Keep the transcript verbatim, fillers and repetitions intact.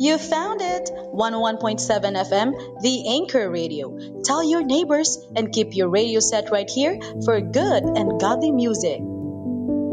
You found it! one oh one point seven F M, The Anchor Radio. Tell your neighbors and keep your radio set right here for good and godly music.